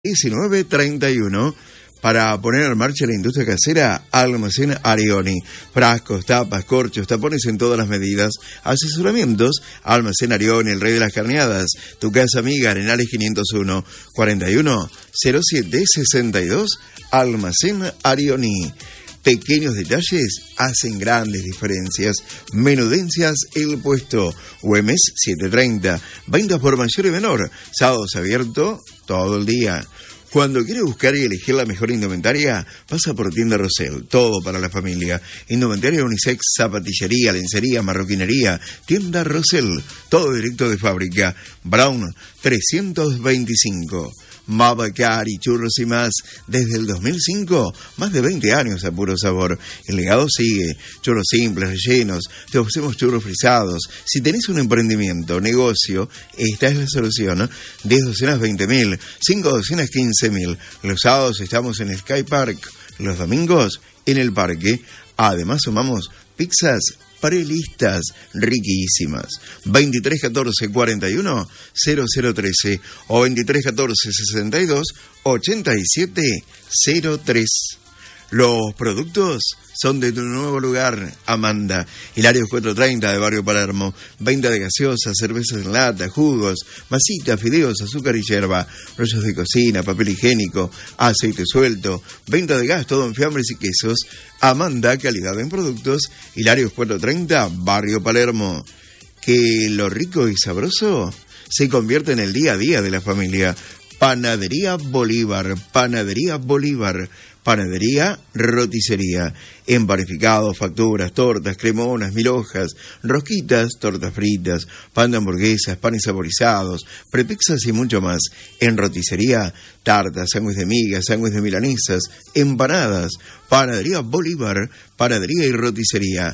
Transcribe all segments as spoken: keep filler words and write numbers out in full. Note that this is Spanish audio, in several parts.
diecinueve treinta y uno para poner en marcha la industria casera. Almacén Arioni, frascos, tapas, corchos, tapones en todas las medidas, asesoramientos. Almacén Arioni, el rey de las carneadas. Tu casa amiga, Arenales quinientos uno, cuarenta y uno cero siete sesenta y dos. Almacén Arioni. Pequeños detalles hacen grandes diferencias. Menudencias El Puesto. Güemes setecientos treinta. Ventas por mayor y menor. Sábados abierto todo el día. Cuando quiere buscar y elegir la mejor indumentaria, pasa por Tienda Rosell. Todo para la familia. Indumentaria unisex, zapatillería, lencería, marroquinería. Tienda Rosell. Todo directo de fábrica. Brown trescientos veinticinco. Mabacar y churros y más. Desde el dos mil cinco, más de veinte años a puro sabor. El legado sigue. Churros simples, rellenos. Te ofrecemos churros frisados. Si tenés un emprendimiento, negocio, esta es la solución. diez docenas, veinte mil. cinco docenas, quince mil. Los sábados estamos en Sky Park. Los domingos, en el parque. Además, sumamos pizzas prelistas, riquísimas. veintitrés catorce cuarenta y uno cero cero trece o veintitrés catorce sesenta y dos ochenta y siete cero tres. Los productos son de tu nuevo lugar, Amanda. Hilario cuatrocientos treinta de Barrio Palermo. Venta de gaseosas, cervezas en lata, jugos, masitas, fideos, azúcar y yerba, rollos de cocina, papel higiénico, aceite suelto. Venta de gas, todo en fiambres y quesos. Amanda, calidad en productos. Hilario cuatrocientos treinta, Barrio Palermo. Que lo rico y sabroso se convierte en el día a día de la familia. Panadería Bolívar, Panadería Bolívar. Panadería, roticería, empanificados, facturas, tortas, cremonas, mil hojas, rosquitas, tortas fritas, pan de hamburguesas, panes saborizados, prepizzas y mucho más. En roticería, tartas, sándwiches de migas, sándwiches de milanesas, empanadas. Panadería Bolívar, panadería y roticería.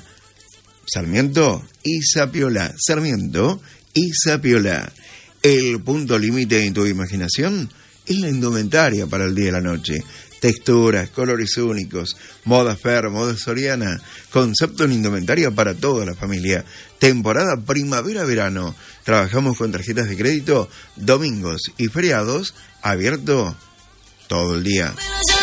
Sarmiento y Zapiola, Sarmiento y Zapiola. El punto límite en tu imaginación es la indumentaria para el día y la noche. Texturas, colores únicos, moda Fer, moda Soriana, concepto en indumentaria para toda la familia. Temporada primavera-verano. Trabajamos con tarjetas de crédito, domingos y feriados, abierto todo el día.